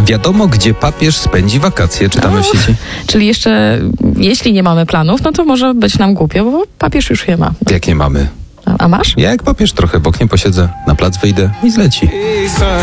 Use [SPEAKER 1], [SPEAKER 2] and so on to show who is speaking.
[SPEAKER 1] Wiadomo, gdzie papież spędzi wakacje, czytamy w sieci.
[SPEAKER 2] Czyli jeszcze, jeśli nie mamy planów, no to może być nam głupio, bo papież już je ma.
[SPEAKER 1] Jak nie mamy?
[SPEAKER 2] A masz?
[SPEAKER 1] Ja jak papież trochę w oknie posiedzę, na plac wyjdę i zleci.